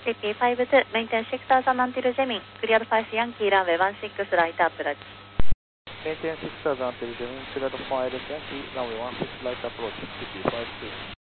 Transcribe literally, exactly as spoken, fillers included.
シーピーファイブツー、メインテンシックスアンティルジェミン、クリアドファイスヤンキーランウェイワンシックスライトアプローチ。 メインテンシックスアンティルジェミン、クリアドファイブヤンキーランウェイワンシックスライトアプローチ、シーピーファイブツー。